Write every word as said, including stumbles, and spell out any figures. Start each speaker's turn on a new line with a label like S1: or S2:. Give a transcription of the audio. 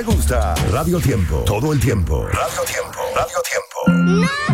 S1: Me gusta Radio Tiempo, todo el tiempo. Radio Tiempo, Radio Tiempo.
S2: ¡No!